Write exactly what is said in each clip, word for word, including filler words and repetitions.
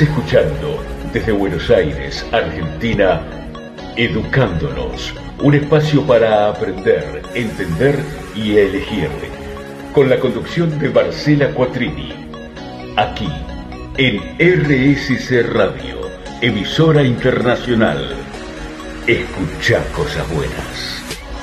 Estás escuchando desde Buenos Aires, Argentina, Educándonos, un espacio para aprender, entender y elegir, con la conducción de Marcela Quattrini, aquí en R S C Radio, emisora internacional. Escuchá cosas buenas.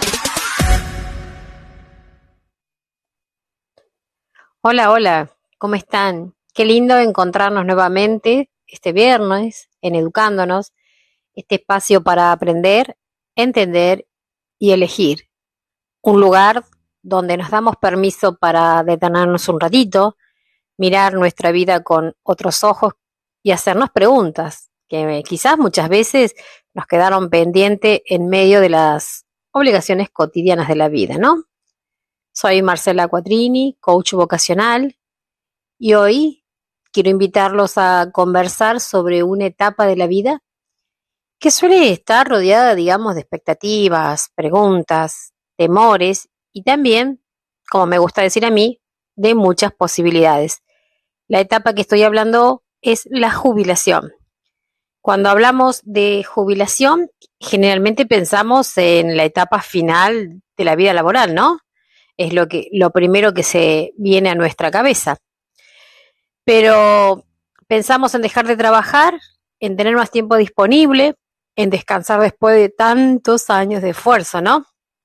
Hola, hola, ¿cómo están? Qué lindo encontrarnos nuevamente este viernes en Educándonos, este espacio para aprender, entender y elegir. Un lugar donde nos damos permiso para detenernos un ratito, mirar nuestra vida con otros ojos y hacernos preguntas que quizás muchas veces nos quedaron pendientes en medio de las obligaciones cotidianas de la vida, ¿no? Soy Marcela Quattrini, coach vocacional, y hoy quiero invitarlos a conversar sobre una etapa de la vida que suele estar rodeada, digamos, de expectativas, preguntas, temores y también, como me gusta decir a mí, de muchas posibilidades. La etapa que estoy hablando es la jubilación. Cuando hablamos de jubilación, generalmente pensamos en la etapa final de la vida laboral, ¿no? Es lo que, lo primero que se viene a nuestra cabeza. Pero pensamos en dejar de trabajar, en tener más tiempo disponible, en descansar después de tantos años de esfuerzo, ¿no?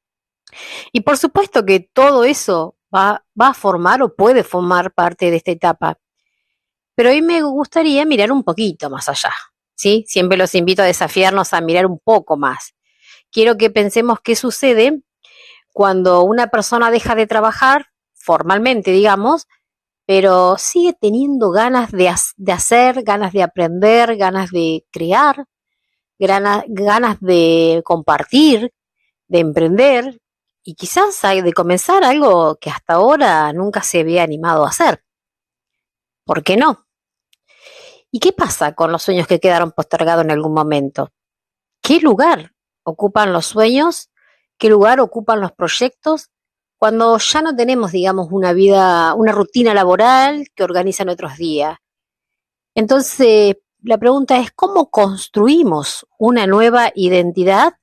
Y por supuesto que todo eso va, va a formar o puede formar parte de esta etapa. Pero hoy me gustaría mirar un poquito más allá, ¿sí? Siempre los invito a desafiarnos a mirar un poco más. Quiero que pensemos qué sucede cuando una persona deja de trabajar, formalmente, digamos, pero sigue teniendo ganas de, de hacer, ganas de aprender, ganas de crear, ganas, ganas de compartir, de emprender y quizás de comenzar algo que hasta ahora nunca se había animado a hacer. ¿Por qué no? ¿Y qué pasa con los sueños que quedaron postergados en algún momento? ¿Qué lugar ocupan los sueños? ¿Qué lugar ocupan los proyectos cuando ya no tenemos, digamos, una vida, una rutina laboral que organiza nuestros días? Entonces, la pregunta es, ¿cómo construimos una nueva identidad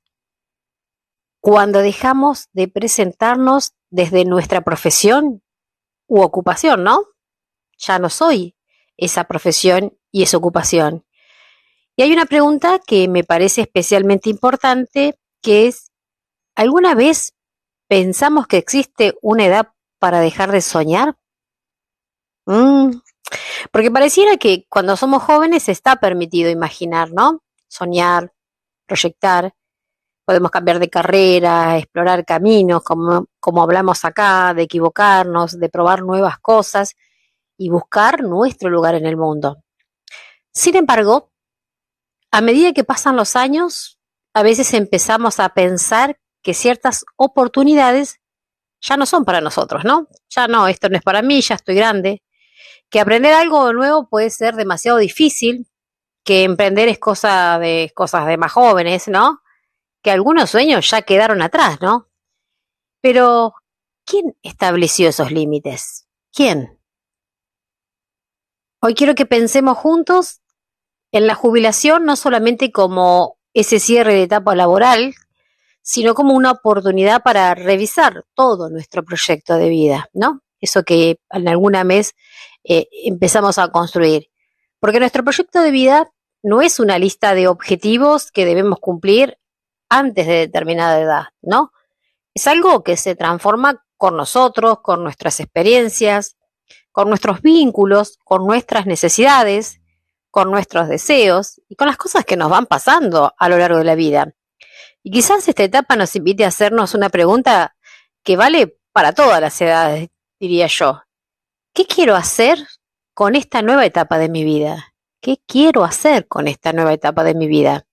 cuando dejamos de presentarnos desde nuestra profesión u ocupación, ¿no? Ya no soy esa profesión y esa ocupación. Y hay una pregunta que me parece especialmente importante, que es, ¿alguna vez pensamos que existe una edad para dejar de soñar? Mm, porque pareciera que cuando somos jóvenes está permitido imaginar, ¿no? Soñar, proyectar, podemos cambiar de carrera, explorar caminos, como, como hablamos acá, de equivocarnos, de probar nuevas cosas y buscar nuestro lugar en el mundo. Sin embargo, a medida que pasan los años, a veces empezamos a pensar que ciertas oportunidades ya no son para nosotros, ¿no? Ya no, esto no es para mí, ya estoy grande. Que aprender algo nuevo puede ser demasiado difícil, que emprender es cosa de cosas de más jóvenes, ¿no? Que algunos sueños ya quedaron atrás, ¿no? Pero, ¿quién estableció esos límites? ¿Quién? Hoy quiero que pensemos juntos en la jubilación no solamente como ese cierre de etapa laboral, sino como una oportunidad para revisar todo nuestro proyecto de vida, ¿no? Eso que en alguna vez eh, empezamos a construir. Porque nuestro proyecto de vida no es una lista de objetivos que debemos cumplir antes de determinada edad, ¿no? Es algo que se transforma con nosotros, con nuestras experiencias, con nuestros vínculos, con nuestras necesidades, con nuestros deseos y con las cosas que nos van pasando a lo largo de la vida. Y quizás esta etapa nos invite a hacernos una pregunta que vale para todas las edades, diría yo. ¿Qué quiero hacer con esta nueva etapa de mi vida? ¿Qué quiero hacer con esta nueva etapa de mi vida?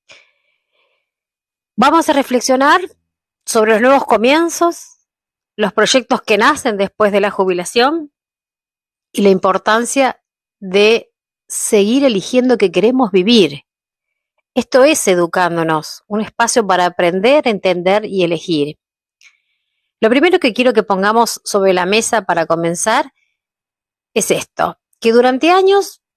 Vamos a reflexionar sobre los nuevos comienzos, los proyectos que nacen después de la jubilación y la importancia de seguir eligiendo que queremos vivir. Esto es Educándonos, un espacio para aprender, entender y elegir. Lo primero que quiero que pongamos sobre la mesa para comenzar es esto, que durante años